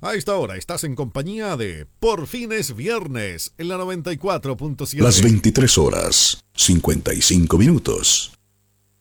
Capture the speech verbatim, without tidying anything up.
A esta hora estás en compañía de Por fin es viernes en la noventa y cuatro punto siete. Las veintitrés horas, cincuenta y cinco minutos.